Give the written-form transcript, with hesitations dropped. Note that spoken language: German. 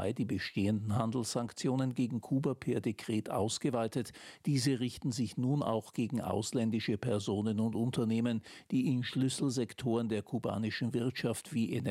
2002 die bestehenden Handelssanktionen gegen Kuba per Dekret ausgeweitet. Diese richten sich nun auch gegen ausländische Personen und Unternehmen, die in Schlüsselsektoren der kubanischen Wirtschaft wie